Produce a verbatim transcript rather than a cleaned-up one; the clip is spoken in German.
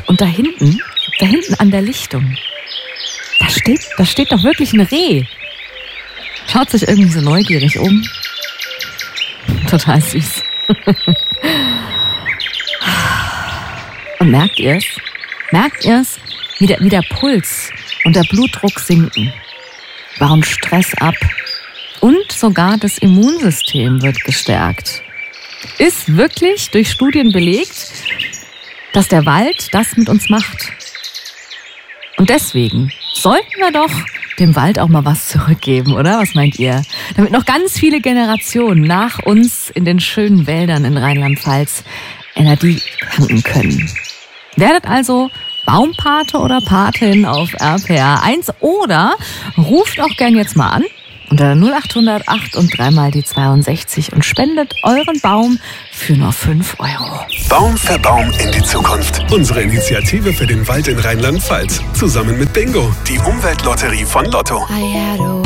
Und da hinten, da hinten an der Lichtung, da steht, da steht doch wirklich ein Reh. Schaut sich irgendwie so neugierig um. Total süß. Und merkt ihr es? Merkt ihr es, wie der, wie der Puls und der Blutdruck sinken? Bauen Stress ab. Und sogar das Immunsystem wird gestärkt. Ist wirklich durch Studien belegt, dass der Wald das mit uns macht. Und deswegen sollten wir doch dem Wald auch mal was zurückgeben, oder? Was meint ihr? Damit noch ganz viele Generationen nach uns in den schönen Wäldern in Rheinland-Pfalz Energie tanken können. Werdet also Baumpate oder Patin auf R P R eins oder ruft auch gern jetzt mal an unter null acht hundert acht und dreimal die zweiundsechzig und spendet euren Baum für nur fünf Euro. Baum für Baum in die Zukunft. Unsere Initiative für den Wald in Rheinland-Pfalz. Zusammen mit Bingo, die Umweltlotterie von Lotto.